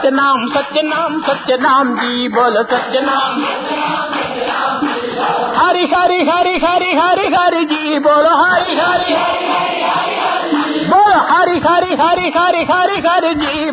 सत्यनाम सत्यनाम सत्यनाम जी बोलो सत्यनाम हरि हरि हरि हरि हरि हरि जी बोलो हरि हरि बोलो हरि हरि हरि हरि हरि हरि जी